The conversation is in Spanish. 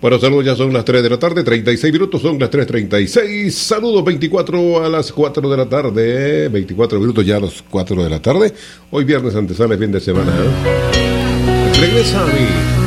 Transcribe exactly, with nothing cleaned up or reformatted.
Bueno, saludos, ya son las tres de la tarde, treinta y seis minutos, son las tres treinta y seis. Saludos, veinticuatro a las cuatro de la tarde, veinticuatro minutos ya a las cuatro de la tarde. Hoy viernes, antesala, fin de semana. ¿eh? Regresa a mí.